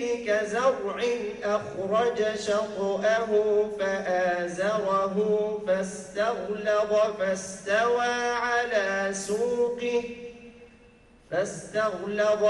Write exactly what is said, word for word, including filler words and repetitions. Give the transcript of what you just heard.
كزرع أخرج شطأه فآزره فاستغلظ فاستوى على سوقه فاستغلظ